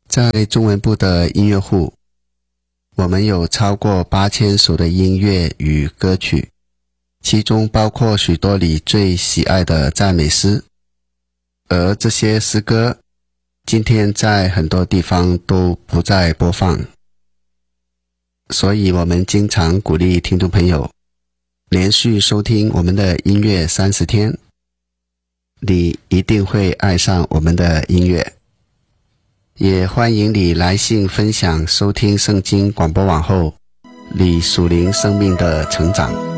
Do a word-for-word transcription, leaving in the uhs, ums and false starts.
在中文部的音乐户，我们有超过八千首的音乐与歌曲，其中包括许多你最喜爱的赞美诗，而这些诗歌今天在很多地方都不再播放，所以我们经常鼓励听众朋友连续收听我们的音乐三十天，你一定会爱上我们的音乐。也欢迎你来信分享收听圣经广播网后你属灵生命的成长。